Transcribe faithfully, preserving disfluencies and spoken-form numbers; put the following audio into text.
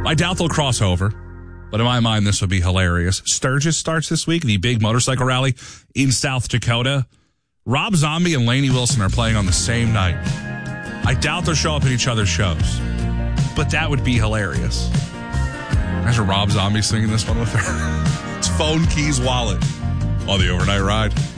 I doubt they'll cross over, but in my mind, this would be hilarious. Sturgis starts this week, the big motorcycle rally in South Dakota. Rob Zombie and Lainey Wilson are playing on the same night. I doubt they'll show up at each other's shows, but that would be hilarious. Imagine Rob Zombie singing this one with her. It's Phone, Keys, Wallet on the Overnight Ride.